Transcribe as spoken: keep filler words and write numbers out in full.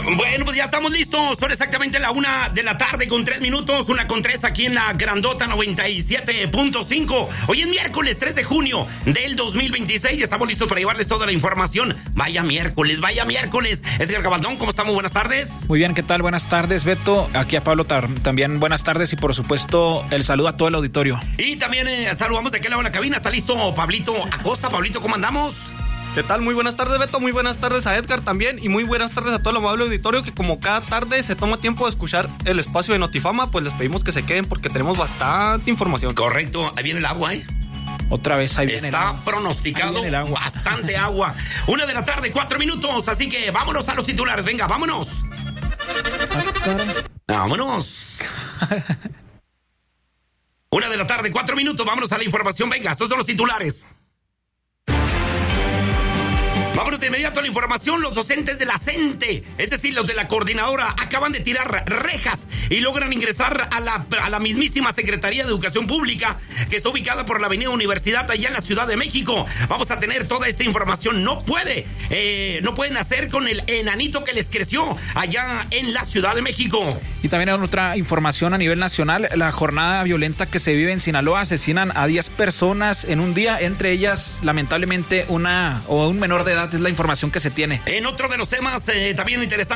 Bueno, pues ya estamos listos. Son exactamente la una de la tarde con tres minutos. Una con tres aquí en la Grandota noventa y siete punto cinco. Hoy es miércoles tres de junio del dos mil veintiséis. Y estamos listos para llevarles toda la información. Vaya miércoles, vaya miércoles. Edgar Gabaldón, ¿cómo estamos? Buenas tardes. Muy bien, ¿qué tal? Buenas tardes, Beto. Aquí a Pablo tar- también buenas tardes y por supuesto el saludo a todo el auditorio. Y también eh, saludamos de aquel lado de la cabina. ¿Está listo Pablito Acosta? Pablito, ¿cómo andamos? ¿Qué tal? Muy buenas tardes, Beto, muy buenas tardes a Edgar también y muy buenas tardes a todo el amable auditorio que como cada tarde se toma tiempo de escuchar el espacio de Notifama, pues les pedimos que se queden porque tenemos bastante información. Correcto, ahí viene el agua, ¿eh? Otra vez ahí viene Está el agua. pronosticado Ahí viene el agua. bastante agua. Una de la tarde, cuatro minutos, así que vámonos a los titulares, venga, vámonos. Vámonos. Una de la tarde, cuatro minutos, vámonos a la información, venga, estos son los titulares. Vámonos de inmediato a la información. Los docentes de la CENTE, es decir, los de la coordinadora, acaban de tirar rejas y logran ingresar a la, a la mismísima Secretaría de Educación Pública, que está ubicada por la Avenida Universidad, allá en la Ciudad de México. Vamos a tener toda esta información. No puede, eh, no pueden hacer con el enanito que les creció allá en la Ciudad de México. Y también en otra información a nivel nacional, la jornada violenta que se vive en Sinaloa. Asesinan a diez personas en un día, entre ellas, lamentablemente, una o un menor de edad, es la información que se tiene. En otro de los temas eh, también interesante.